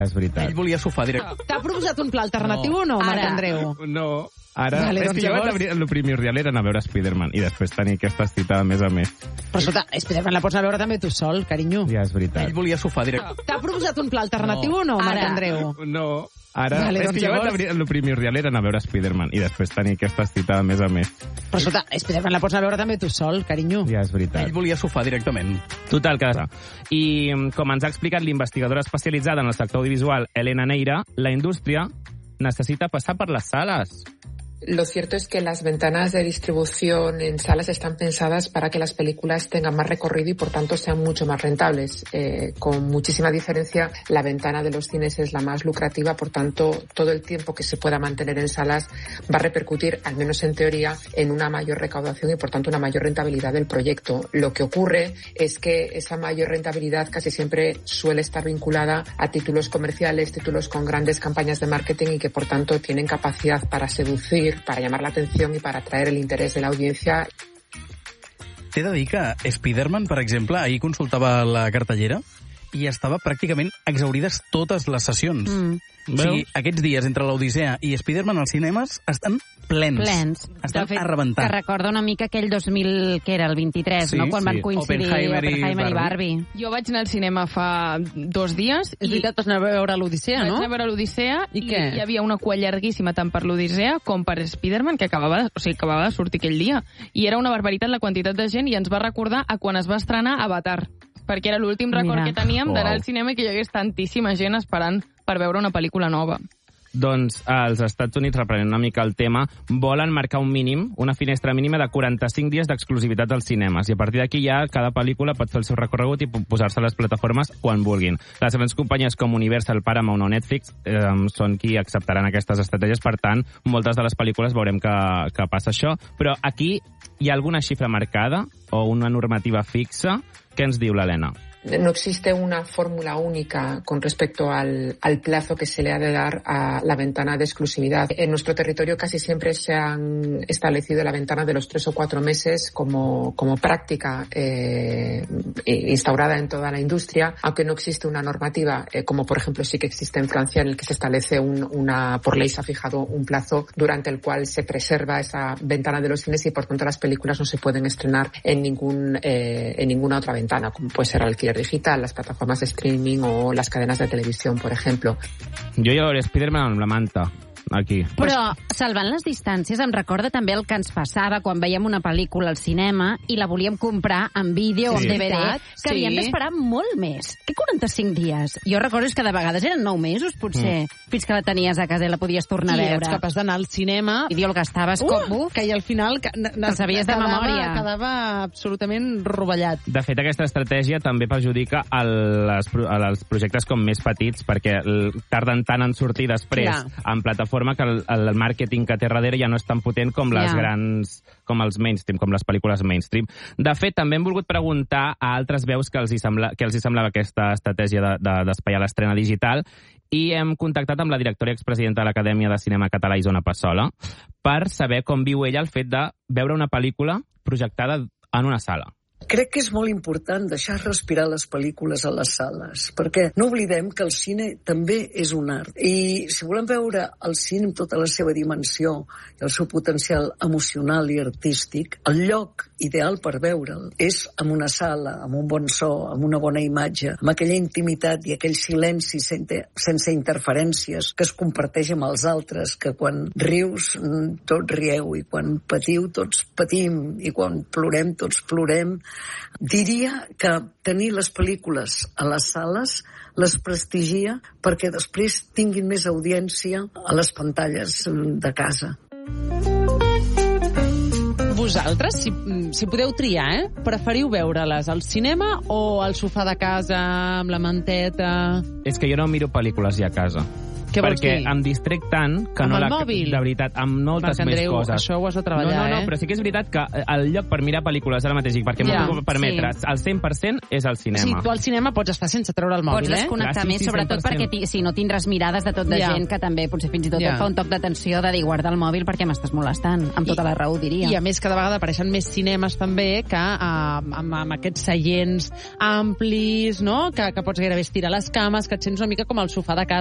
És veritat. Ell volia sofà directe. T'ha proposat un pla alternatiu o no, Marc Andreu? No. Ara, Vale, és que jo el primordial era anar a veure Spider-Man i després tenir aquesta cita a més. Però escolta, Spider-Man la pots anar a veure també tu sol, carinyo. Ja, és veritat. Ell volia sofà directe. T'ha proposat un pla alternatiu o no, Marc Andreu? No. Ara, Vale, és que jo el primordial era anar a veure Spider-Man i després tenir aquesta cita a més. Però escolta, Spider-Man la pots anar a veure també tu sol, carinyo. Ja, és veritat. Ell volia sofà directament. Total, que... I com ens ha explicat l'investigadora especialitzada en el sector audiovisual, Elena Neira, la indústria necesita passar per les sales. Lo cierto es que las ventanas de distribución en salas están pensadas para que las películas tengan más recorrido y por tanto sean mucho más rentables. Con muchísima diferencia, la ventana de los cines es la más lucrativa, por tanto, todo el tiempo que se pueda mantener en salas va a repercutir, al menos en teoría, en una mayor recaudación y por tanto una mayor rentabilidad del proyecto. Lo que ocurre es que esa mayor rentabilidad casi siempre suele estar vinculada a títulos comerciales, títulos con grandes campañas de marketing y que por tanto tienen capacidad para seducir, para llamar la atención y para atraer el interés de la audiencia. T'he de dir que Spider-Man, per exemple, ahir consultava la cartellera i estava pràcticament exaurides totes les sessions. O sigui, aquests dies entre l'Odissea i Spider-Man als cinemes estan plens. Estan a rebentar. Que recorda una mica aquell 2000, que era el 23, sí, no? Quan van coincidir Oppenheimer i Barbie. Jo vaig anar al cinema fa 2 dies. És veritat, vas anar a veure l'Odissea, no? Vaig anar a veure l'Odissea i què? Hi havia una cua llarguíssima tant per l'Odissea com per Spider-Man, que acabava de sortir aquell dia. I era una barbaritat la quantitat de gent i ens va recordar a quan es va estrenar Avatar, perquè era l'últim record que teníem d'anar al cinema i que hi hagués tantíssima gent esperant per veure una pel·lícula nova. Doncs als Estats Units, reprenent una mica el tema, volen marcar un mínim, una finestra mínima de 45 dies d'exclusivitat als cinemes. I a partir d'aquí ja cada pel·lícula pot fer el seu recorregut i posar-se a les plataformes quan vulguin. Les grans companyies com Universal, Paramount o Netflix són qui acceptaran aquestes estratègies. Per tant, moltes de les pel·lícules veurem que passa això. Però aquí hi ha alguna xifra marcada o una normativa fixa? Què ens diu l'Helena? No existe una fórmula única con respecto al plazo que se le ha de dar a la ventana de exclusividad. En nuestro territorio casi siempre se han establecido la ventana de los 3 o 4 meses como práctica instaurada en toda la industria, aunque no existe una normativa, como por ejemplo sí que existe en Francia, en el que se establece por ley se ha fijado un plazo durante el cual se preserva esa ventana de los cines y por tanto las películas no se pueden estrenar en ninguna otra ventana, como puede ser alquiler digital, las plataformas de streaming o las cadenas de televisión, por ejemplo. Jo ja veuré Spider-Man amb la manta, aquí. Però, salvant les distàncies, em recorda també el que ens passava quan veiem una pel·lícula al cinema i la volíem comprar en vídeo o en DVD, que havíem d'esperar molt més. Que 45 dies? Jo recordo que de vegades eren 9 mesos, potser, fins que la tenies a casa i la podies tornar a veure. I ets capaç d'anar al cinema i el gastaves com... que al final el sabies de memòria. Quedava absolutament rovellat. De fet, aquesta estratègia també perjudica als projectes com més petits, perquè tarden tant en sortir després en plataforma que el màrqueting que té darrere ja no és tan potent com les grans, com els mainstream, com les pel·lícules mainstream. De fet, també hem volgut preguntar a altres veus què els hi semblava aquesta estratègia d'espaiar l'estrena digital i hem contactat amb la directora i expresidenta de l'Acadèmia de Cinema Català, Isona Passola, per saber com viu ella el fet de veure una pel·lícula projectada en una sala. Crec que és molt important deixar respirar les pel·lícules a les sales, perquè no oblidem que el cine també és un art. I si volem veure el cine amb tota la seva dimensió i el seu potencial emocional i artístic, el lloc ideal per veure'l és en una sala, amb un bon so, amb una bona imatge, amb aquella intimitat i aquell silenci sense interferències que es comparteix amb els altres, que quan rius tots rieu i quan patiu tots patim i quan plorem tots plorem. Diria que tenir les pel·lícules a les sales les prestigia perquè després tinguin més audiència a les pantalles de casa. Vosaltres, si podeu triar, preferiu veure-les al cinema o al sofà de casa amb la manteta? És que jo no miro pel·lícules ja a casa. perquè em distrec tant que amb no el mòbil? De veritat, amb moltes Marc Andreu, més coses. això ho has de treballar, no, però sí que és veritat que el lloc per mirar pel·lícules ara mateix, perquè m'ho puc permetre, el 100% és al cinema. Sí, tu al cinema pots estar sense treure el mòbil, Pots desconnectar més, sobretot perquè si no tindràs mirades de tot de gent que també potser fins i tot et fa un toc d'atenció de dir guarda el mòbil perquè m'estàs molestant, amb tota la raó, diria. I a més, cada vegada apareixen més cinemes també que amb aquests seients amplis, no? Que pots gairebé estirar les cames, que et sents una mica com el sofà de casa